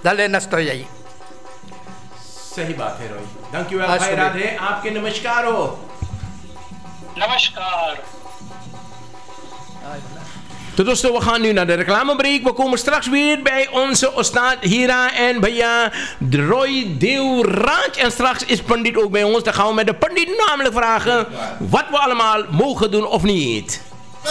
Dalena stoyai. सही बात है रोई. Dankjewel भाई राधे. आपके नमस्कार हो. Namaskar. दोस्तों, we gaan nu naar de reclamebreak. We komen straks weer bij onze Ostad Hira en Bhaiya Roy Deoraaj. En straks is Pandit ook bij ons. Dan gaan we met de Pandit namelijk vragen wat we allemaal mogen doen of niet.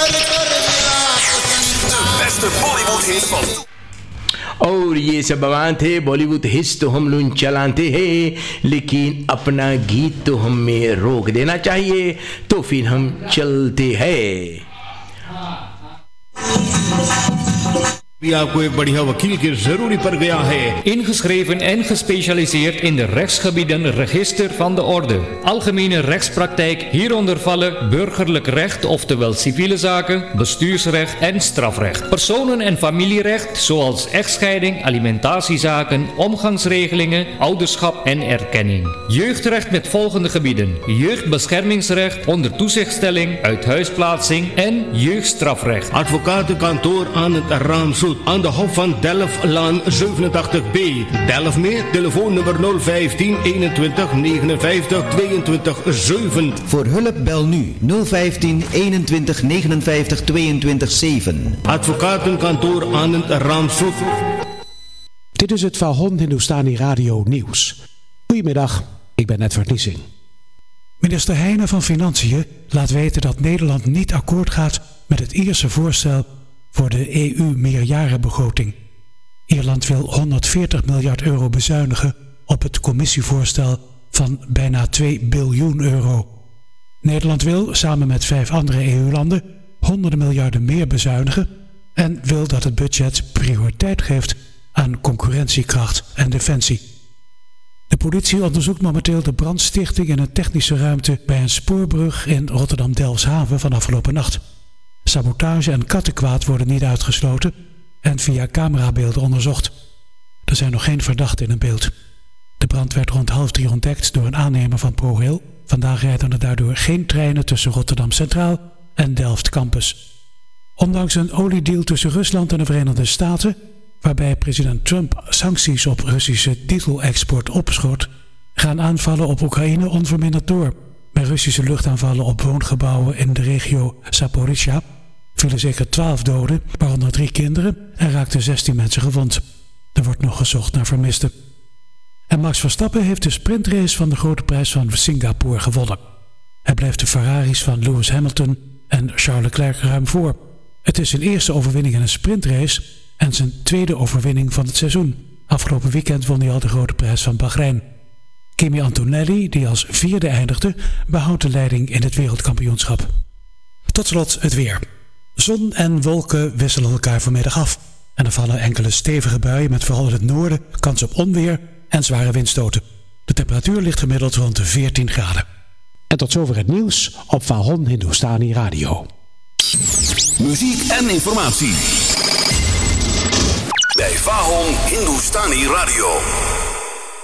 De beste Bollywood hits van... और ये सब बात है बॉलीवुड हिट्स तो हम लोग चलाते हैं लेकिन अपना गीत तो हमें रोक देना चाहिए तो फिर हम चलते हैं wie आपको एक बढ़िया वकील की जरूरी पड़ गया है. Ingeschreven en gespecialiseerd in de rechtsgebieden Register van de Orde. Algemene rechtspraktijk, hieronder vallen burgerlijk recht, oftewel civiele zaken, bestuursrecht en strafrecht. Personen- en familierecht, zoals echtscheiding, alimentatiezaken, omgangsregelingen, ouderschap en erkenning. Jeugdrecht met volgende gebieden: jeugdbeschermingsrecht, onder toezichtstelling, uithuisplaatsing en jeugdstrafrecht. Advocatenkantoor aan het Raamsoet. Aan de Hof van Delftlaan 87B. Delft meer, telefoonnummer 015 21 59 22 7. Voor hulp bel nu 015 21 59 22 7. Advocatenkantoor aan het Raamsoet. Dit is het Vahon Hindustani Radio Nieuws. Goedemiddag, ik ben Edward Niesing. Minister Heijnen van Financiën laat weten dat Nederland niet akkoord gaat met het Ierse voorstel voor de EU-meerjarenbegroting. Ierland wil 140 miljard euro bezuinigen op het commissievoorstel van bijna 2 biljoen euro. Nederland wil samen met 5 andere EU-landen honderden miljarden meer bezuinigen en wil dat het budget prioriteit geeft aan concurrentiekracht en defensie. De politie onderzoekt momenteel de brandstichting in een technische ruimte bij een spoorbrug in Rotterdam-Delfshaven van afgelopen nacht. Sabotage en kattenkwaad worden niet uitgesloten en via camerabeelden onderzocht. Er zijn nog geen verdachten in het beeld. De brand werd rond 2:30 ontdekt door een aannemer van ProRail. Vandaag rijden er daardoor geen treinen tussen Rotterdam Centraal en Delft Campus. Ondanks een oliedeal tussen Rusland en de Verenigde Staten, waarbij president Trump sancties op Russische dieselexport opschort, gaan aanvallen op Oekraïne onverminderd door. Bij Russische luchtaanvallen op woongebouwen in de regio Zaporizhzhia vielen zeker 12 doden, waaronder 3 kinderen, en raakten 16 mensen gewond. Er wordt nog gezocht naar vermisten. En Max Verstappen heeft de sprintrace van de Grote Prijs van Singapore gewonnen. Hij blijft de Ferraris van Lewis Hamilton en Charles Leclerc ruim voor. Het is zijn eerste overwinning in een sprintrace en zijn tweede overwinning van het seizoen. Afgelopen weekend won hij al de Grote Prijs van Bahrein. Kimi Antonelli, die als 4e eindigde, behoudt de leiding in het wereldkampioenschap. Tot slot het weer. Zon en wolken wisselen elkaar vanmiddag af. En er vallen enkele stevige buien met vooral in het noorden kans op onweer en zware windstoten. De temperatuur ligt gemiddeld rond de 14 graden. En tot zover het nieuws op Vahon Hindustani Radio. Muziek en informatie bij Vahon Hindustani Radio.